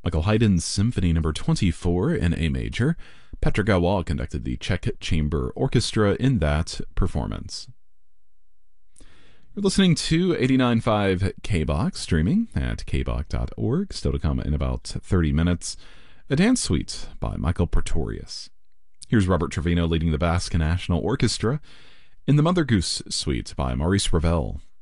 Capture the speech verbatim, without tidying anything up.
Michael Haydn's Symphony Number twenty-four in A major. Petr Gawal conducted the Czech Chamber Orchestra in that performance. You're listening to eighty-nine point five K B O K, streaming at k b o k dot org. Still to come in about thirty minutes, A Dance Suite by Michael Pretorius. Here's Robert Trevino leading the Basque National Orchestra in the Mother Goose Suite by Maurice Ravel.